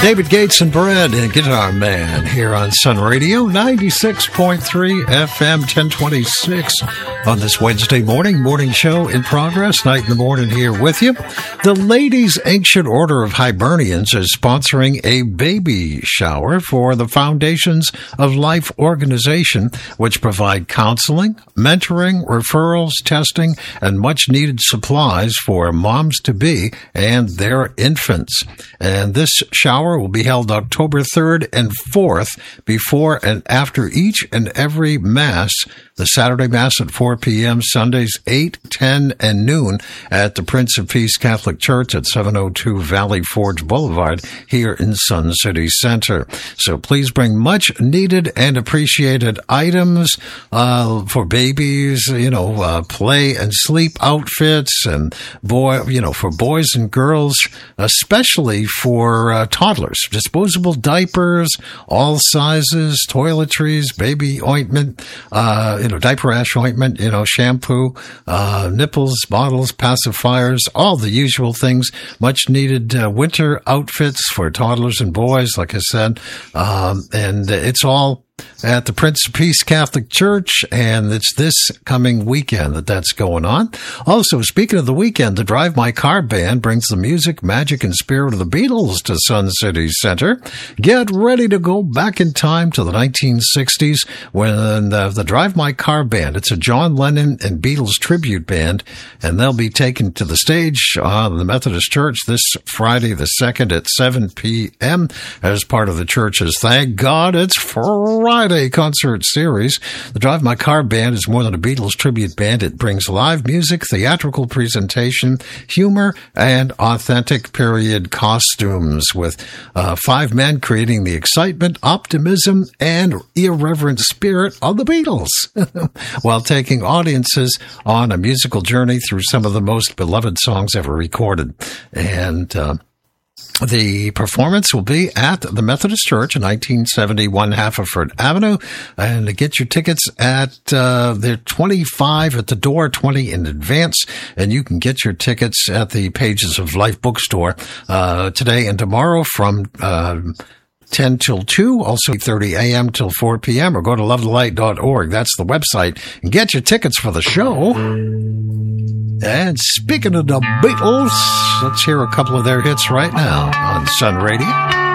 David Gates and Bread and Guitar Man here on Sun Radio, 96.3 FM, 1026 on this Wednesday morning show in progress, Night in the Morning here with you. The Ladies' Ancient Order of Hibernians is sponsoring a baby shower for the Foundations of Life organization, which provide counseling, mentoring, referrals, testing, and much-needed supplies for moms-to-be and their infants. And this shower will be held October 3rd and 4th before and after each and every Mass. The Saturday Mass at 4 p.m., Sundays 8, 10, and noon at the Prince of Peace Catholic Church at 702 Valley Forge Boulevard here in Sun City Center. So please bring much needed and appreciated items for babies, play and sleep outfits, and for boys and girls, especially for toddlers. Disposable diapers, all sizes, toiletries, baby ointment, diaper rash ointment, shampoo, nipples, bottles, pacifiers, all the usual things, much needed winter outfits for toddlers and boys, like I said, and it's all at the Prince of Peace Catholic Church, and it's this coming weekend that's going on. Also, speaking of the weekend, the Drive My Car Band brings the music, magic, and spirit of the Beatles to Sun City Center. Get ready to go back in time to the 1960s when the Drive My Car Band, it's a John Lennon and Beatles tribute band, and they'll be taken to the stage on the Methodist Church this Friday the 2nd at 7 p.m. as part of the church's Thank God It's Friday concert series. The Drive My Car Band is more than a Beatles tribute band. It brings live music, theatrical presentation, humor, and authentic period costumes with 5 men creating the excitement, optimism, and irreverent spirit of the Beatles while taking audiences on a musical journey through some of the most beloved songs ever recorded. And the performance will be at the Methodist Church, 1971 Haverford Avenue, and to get your tickets at they're $25 at the door, $20 in advance, and you can get your tickets at the Pages of Life bookstore today and tomorrow from 10 till 2, also 8:30 a.m. till 4 p.m., or go to lovethelight.org. That's the website, and get your tickets for the show. And speaking of the Beatles, let's hear a couple of their hits right now on Sun Radio.